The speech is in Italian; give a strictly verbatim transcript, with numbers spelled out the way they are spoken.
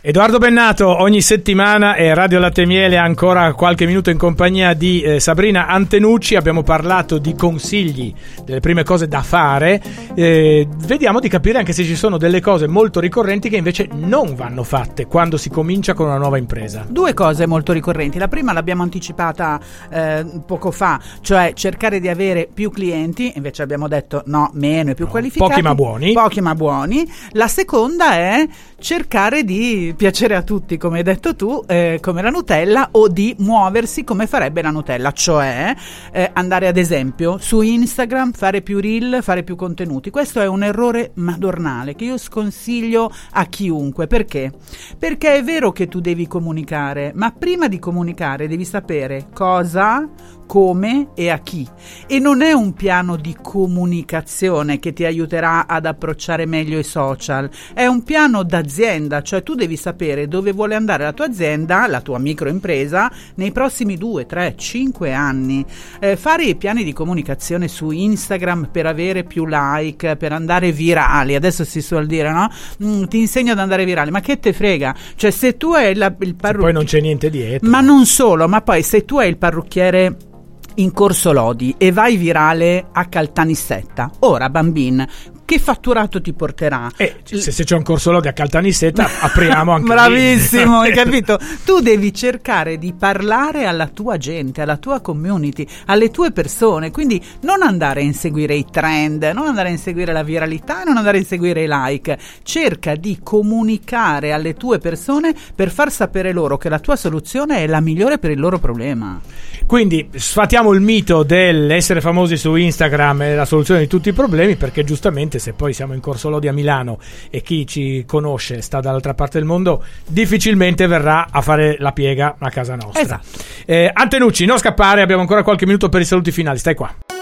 Edoardo Bennato ogni settimana e Radio Latte e Miele ancora qualche minuto in compagnia di eh, Sabrina Antenucci. Abbiamo parlato di consigli, delle prime cose da fare, eh, vediamo di capire anche se ci sono delle cose molto ricorrenti che invece non vanno fatte quando si comincia con una nuova impresa. Due cose molto ricorrenti, la prima l'abbiamo anticipata eh, poco fa, cioè cercare di avere più clienti, invece abbiamo detto no, meno e più no, qualificati, pochi ma buoni pochi ma buoni. La seconda è cercare di piacere a tutti, come hai detto tu, eh, come la Nutella, o di muoversi come farebbe la Nutella, cioè eh, andare ad esempio su Instagram, fare più reel, fare più contenuti. Questo è un errore madornale che io sconsiglio a chiunque. Perché? Perché è vero che tu devi comunicare, ma prima di comunicare devi sapere cosa, come e a chi, e non è un piano di comunicazione che ti aiuterà ad approcciare meglio i social, è un piano d'azienda, cioè tu devi sapere dove vuole andare la tua azienda, la tua microimpresa nei prossimi due, tre, cinque anni. Eh, fare i piani di comunicazione su Instagram per avere più like, per andare virali, adesso si suol dire, no? Mm, ti insegno ad andare virale, ma che te frega? Cioè se tu hai la, il parrucchiere, poi non c'è niente dietro, ma non solo, ma poi se tu hai il parrucchiere in Corso Lodi e vai virale a Caltanissetta, ora bambin, che fatturato ti porterà? Eh, se, se c'è un Corso Lodi a Caltanissetta apriamo anche bravissimo, hai capito? Tu devi cercare di parlare alla tua gente, alla tua community, alle tue persone, quindi non andare a inseguire i trend, non andare a inseguire la viralità, non andare a inseguire i like, cerca di comunicare alle tue persone per far sapere loro che la tua soluzione è la migliore per il loro problema. Quindi sfatiamo il mito dell'essere famosi su Instagram è la soluzione di tutti i problemi, perché giustamente se poi siamo in Corso Lodi a Milano e chi ci conosce sta dall'altra parte del mondo, difficilmente verrà a fare la piega a casa nostra. Esatto. eh, Antenucci, non scappare, abbiamo ancora qualche minuto per i saluti finali, stai qua.